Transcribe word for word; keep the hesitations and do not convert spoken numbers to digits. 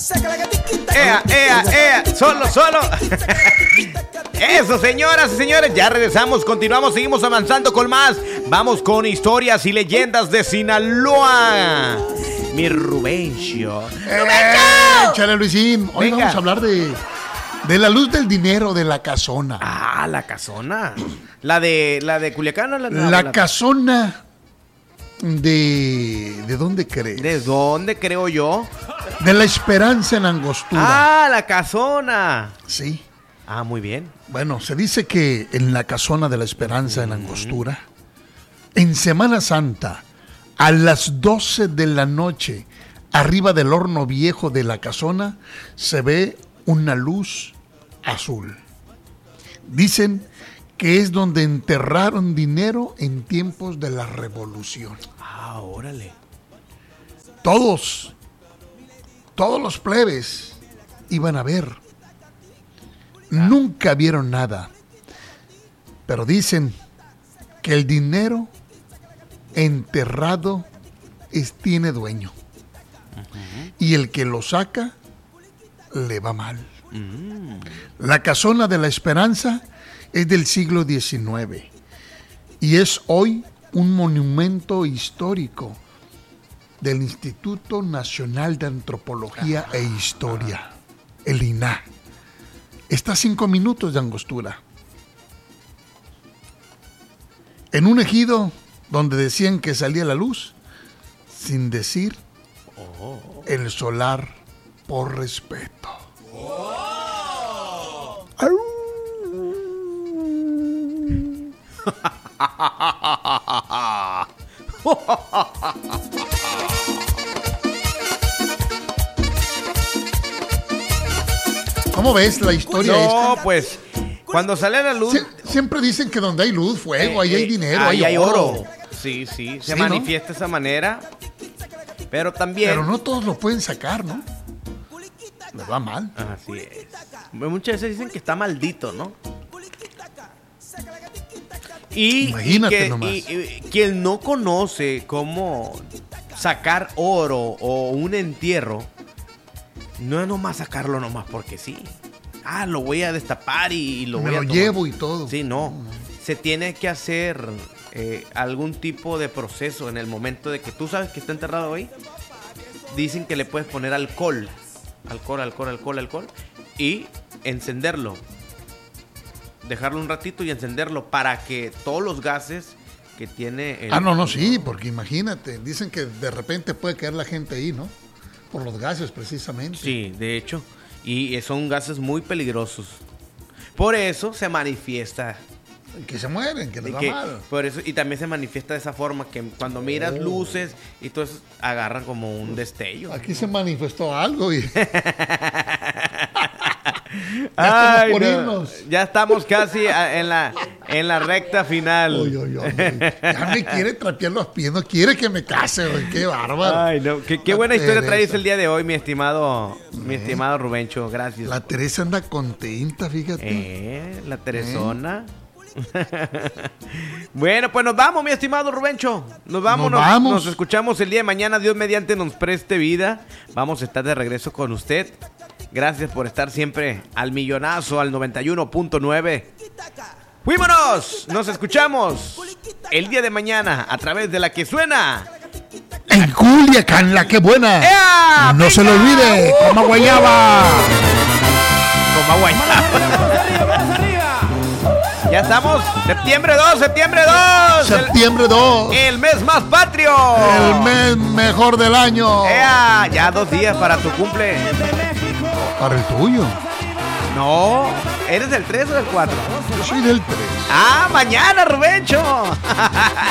¡Ea, ea, ea! ¡Solo, solo! Eso, señoras y señores, ya regresamos, continuamos, seguimos avanzando con más. Vamos con historias y leyendas de Sinaloa. Mi Rubencio. ¡Eh, échale, Luisín! Hoy Venga. vamos a hablar de, de la luz del dinero de la casona. Ah, la casona. La de, la de Culiacán, ¿o la, La, la, la casona de... ¿De dónde crees? ¿De dónde creo yo? De la Esperanza en Angostura. Ah, la casona. Sí. Ah, muy bien. Bueno, se dice que en la casona de la Esperanza en Angostura, en Semana Santa, a las doce de la noche, arriba del horno viejo de la casona, se ve una luz azul. Dicen que es donde enterraron dinero en tiempos de la revolución. Ah, órale. Todos, todos los plebes iban a ver. Nunca vieron nada, pero dicen que el dinero enterrado es, tiene dueño. Uh-huh. Y el que lo saca le va mal. Uh-huh. La casona de la Esperanza es del siglo diecinueve y es hoy un monumento histórico del Instituto Nacional de Antropología uh-huh. e Historia, el I N A. Está a cinco minutos de Angostura. En un ejido donde decían que salía la luz, sin decir oh. el solar por respeto. Oh. ¿Cómo ves la historia no, esta? No, pues, cuando sale la luz... Sie- siempre dicen que donde hay luz, fuego, eh, ahí hay dinero, ahí hay, hay oro. oro. Sí, sí, se sí, manifiesta ¿no? de esa manera. Pero también... Pero no todos lo pueden sacar, ¿no? Les va mal. Así es. Muchas veces dicen que está maldito, ¿no? Y, Imagínate y que, nomás. Y, y, quien no conoce cómo sacar oro o un entierro, no es nomás sacarlo nomás porque sí. Ah, lo voy a destapar y, y lo Me voy a lo tomar. llevo y todo. Sí, no. Se tiene que hacer eh, algún tipo de proceso en el momento de que tú sabes que está enterrado ahí. Dicen que le puedes poner alcohol. Alcohol, alcohol, alcohol, alcohol. Y encenderlo. Dejarlo un ratito y encenderlo para que todos los gases que tiene... El... Ah, no, no, sí, porque imagínate. Dicen que de repente puede caer la gente ahí, ¿no? Por los gases, precisamente. Sí, de hecho. Y son gases muy peligrosos. Por eso se manifiesta. Que se mueren, que les va que, mal. Por eso, y también se manifiesta de esa forma que cuando miras oh. luces y todo eso, agarran como un destello. Aquí se manifestó algo y... ya, Ay, no. ya estamos casi en la, en la recta final. Uy, uy, uy, uy. Ya me quiere trapear los pies, no quiere que me case, güey. Qué bárbaro. Ay, no. Qué, qué buena historia traes el día de hoy, mi estimado, ¿Eh? mi estimado Rubencho. Gracias. La Teresa anda contenta, fíjate. Eh, la Teresona. ¿Eh? Bueno, pues nos vamos, mi estimado Rubencho. Nos vamos, nos, nos vamos. Nos escuchamos el día de mañana. Dios mediante nos preste vida. Vamos a estar de regreso con usted. Gracias por estar siempre al millonazo, al noventa y uno punto nueve. ¡Fuímonos! Nos escuchamos el día de mañana a través de la que suena. En Culiacán, la que buena. ¡Ea! No ¡Venga! se lo olvide, ¡Uh! coma guayaba. Coma guayaba. Ya estamos, septiembre dos, septiembre dos. Septiembre dos. El, el mes más patrio. El mes mejor del año. ¡Ea! Ya dos días para tu cumple. Para el tuyo. No, ¿eres del tres o del cuatro? Yo soy del tres. Ah, mañana, Rubencho.